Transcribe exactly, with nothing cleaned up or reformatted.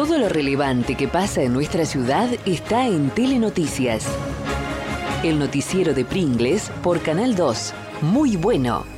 Todo lo relevante que pasa en nuestra ciudad está en Telenoticias. El noticiero de Pringles por Canal dos. Muy bueno.